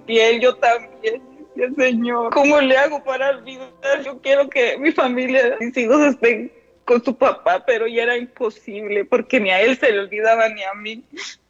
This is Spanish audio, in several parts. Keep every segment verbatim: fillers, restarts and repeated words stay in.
piel, yo también. Decía, Señor, ¿cómo le hago para olvidar? Yo quiero que mi familia, mis hijos estén con su papá, pero ya era imposible, porque ni a él se le olvidaba ni a mí.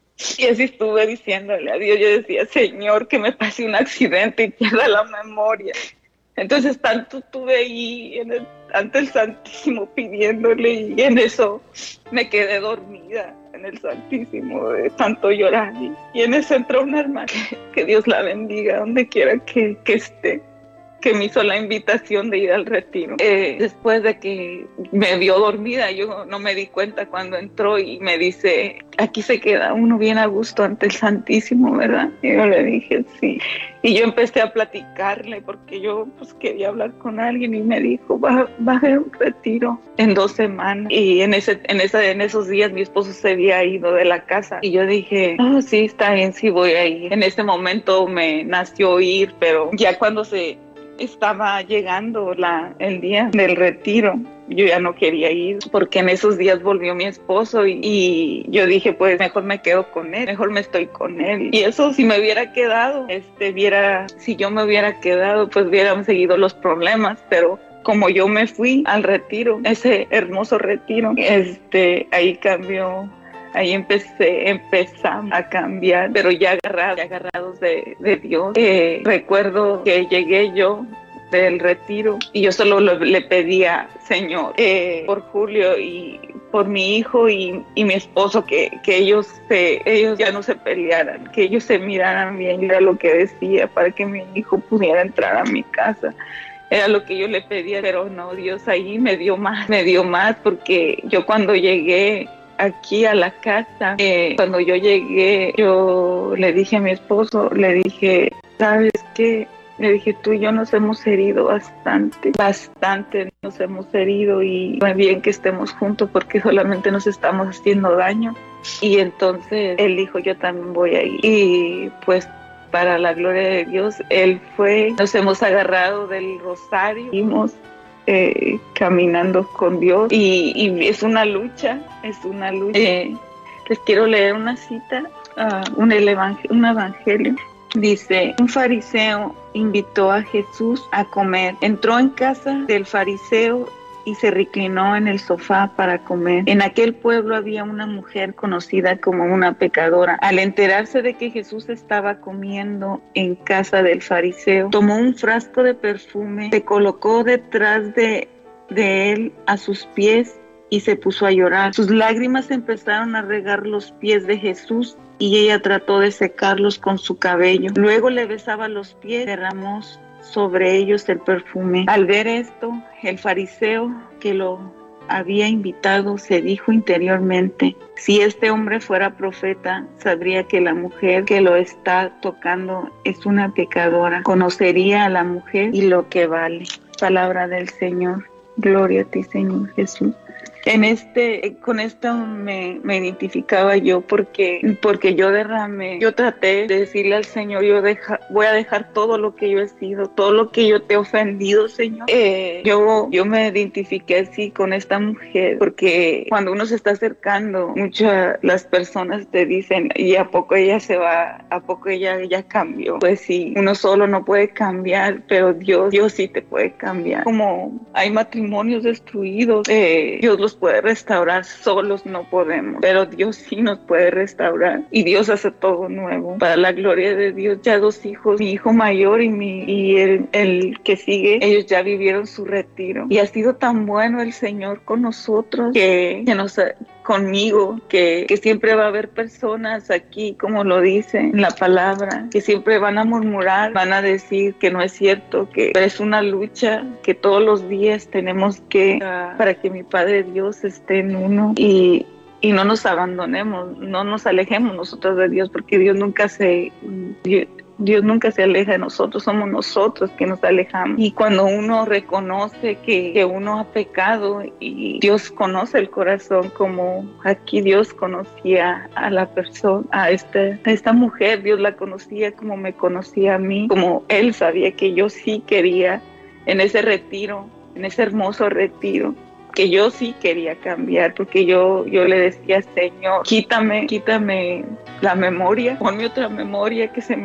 Y así estuve diciéndole a Dios. Yo decía, Señor, que me pase un accidente y pierda la memoria. Entonces tanto estuve ahí en el, ante el Santísimo pidiéndole, y en eso me quedé dormida en el Santísimo de tanto llorar. Y, y en eso entró una hermana, que, que Dios la bendiga donde quiera que, que esté, que me hizo la invitación de ir al retiro. Eh, después de que me vio dormida, yo no me di cuenta cuando entró y me dice, aquí se queda uno bien a gusto ante el Santísimo, ¿verdad? Y yo le dije, sí. Y yo empecé a platicarle porque yo pues quería hablar con alguien, y me dijo, va, va a haber un retiro en dos semanas. Y en, ese, en, esa, en esos días mi esposo se había ido de la casa, y yo dije, oh, sí, está bien, sí voy a ir. En ese momento me nació ir, pero ya cuando se estaba llegando la, el día del retiro, yo ya no quería ir, porque en esos días volvió mi esposo, y, y yo dije, pues mejor me quedo con él, mejor me estoy con él. Y eso, si me hubiera quedado, este, viera, si yo me hubiera quedado, pues hubieran seguido los problemas, pero como yo me fui al retiro, ese hermoso retiro, este, ahí cambió. Ahí empecé, empezamos a cambiar, pero ya agarrados, ya agarrados de, de Dios. Eh, recuerdo que llegué yo del retiro y yo solo lo, le pedía, Señor, eh, por Julio y por mi hijo y, y mi esposo, que, que ellos, se, ellos ya no se pelearan, que ellos se miraran bien. Era lo que decía, para que mi hijo pudiera entrar a mi casa. Era lo que yo le pedía, pero no, Dios ahí me dio más, me dio más, porque yo cuando llegué aquí a la casa, eh, cuando yo llegué, yo le dije a mi esposo, le dije, ¿sabes qué? Le dije, tú y yo nos hemos herido bastante, bastante nos hemos herido, y no es bien que estemos juntos porque solamente nos estamos haciendo daño. Y entonces él dijo, yo también voy a ir. Y pues para la gloria de Dios, él fue, nos hemos agarrado del rosario, fuimos Eh, caminando con Dios, y, y es una lucha, es una lucha. Eh, les quiero leer una cita, uh, un, evangel- un evangelio. Dice, un fariseo invitó a Jesús a comer. Entró en casa del fariseo y se reclinó en el sofá para comer. En aquel pueblo había una mujer conocida como una pecadora. Al enterarse de que Jesús estaba comiendo en casa del fariseo, tomó un frasco de perfume, se colocó detrás de, de él a sus pies y se puso a llorar. Sus lágrimas empezaron a regar los pies de Jesús, y ella trató de secarlos con su cabello. Luego le besaba los pies, derramó sobre ellos el perfume. Al ver esto, el fariseo que lo había invitado se dijo interiormente, si este hombre fuera profeta, sabría que la mujer que lo está tocando es una pecadora. Conocería a la mujer y lo que vale. Palabra del Señor. Gloria a ti, Señor Jesús. En este, con esto me, me identificaba yo, porque, porque yo derramé, yo traté de decirle al Señor, yo deja, voy a dejar todo lo que yo he sido, todo lo que yo te he ofendido, Señor. Eh, yo, yo me identifiqué así con esta mujer, porque cuando uno se está acercando, muchas las personas te dicen, ¿y a poco ella se va? ¿A poco ella ya cambió? Pues sí, uno solo no puede cambiar, pero Dios, Dios sí te puede cambiar. Como hay matrimonios destruidos, eh, Dios los puede restaurar, solos no podemos, pero Dios sí nos puede restaurar, y Dios hace todo nuevo. Para la gloria de Dios, ya dos hijos, mi hijo mayor y mi y el, el que sigue, ellos ya vivieron su retiro, y ha sido tan bueno el Señor con nosotros, que, que nos conmigo, que, que siempre va a haber personas aquí, como lo dice en la palabra, que siempre van a murmurar, van a decir que no es cierto, que es una lucha que todos los días tenemos que, uh, para que mi Padre Dios esté en uno, y y no nos abandonemos, no nos alejemos nosotros de Dios, porque Dios nunca se Dios, Dios nunca se aleja de nosotros, somos nosotros que nos alejamos. Y cuando uno reconoce que, que uno ha pecado, y Dios conoce el corazón, como aquí Dios conocía a la persona, a, este, a esta mujer, Dios la conocía como me conocía a mí, como Él sabía que yo sí quería en ese retiro, en ese hermoso retiro, que yo sí quería cambiar, porque yo, yo le decía, Señor, quítame, quítame la memoria, ponme otra memoria que se me